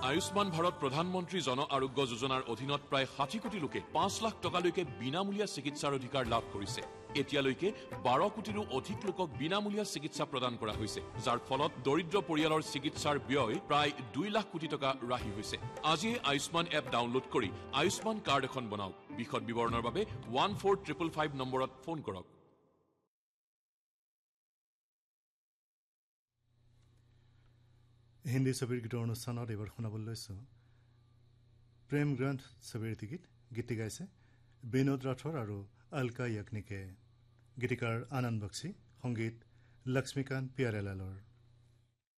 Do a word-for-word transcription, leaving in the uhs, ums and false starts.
আয়ুষ্মান ভাৰত প্ৰধানমন্ত্ৰী জন আৰোগ্য যোজনাৰ অধীনত প্ৰায় ষাঠি কোটি লোকে পাঁচ লাখ টকালৈকে বিনামূলীয়া চিকিৎসাৰ অধিকাৰ লাভ কৰিছে। এতিয়ালৈকে বাৰ কোটিৰো অধিক লোকক বিনামূলীয়া চিকিৎসা প্ৰদান কৰা হৈছে, যাৰ ফলত দৰিদ্ৰ পৰিয়ালৰ চিকিৎসাৰ ব্যয় প্ৰায় দুই লাখ কোটি টকা ৰাহি হৈছে। আজিয়ে আয়ুষ্মান এপ ডাউনলোড কৰি আয়ুষ্মান কাৰ্ড এখন বনাওক। বিশদ বিৱৰণৰ বাবে ওৱান ফ'ৰ ট্ৰিপল ফাইভ নম্বৰত ফোন কৰক। হিন্দী ছবিৰ গীতৰ অনুষ্ঠানত এইবাৰ শুনাবলৈ লৈছোঁ প্ৰেম গ্ৰন্থ ছবিৰ এটি গীত। গীতটি গাইছে বিনোদ ৰাথোৰ আৰু অলকা য়াগনিকে। গীতিকাৰ আনন্দ বক্সী, সংগীত লক্ষ্মীকান্ত পিয়াৰেলালৰ।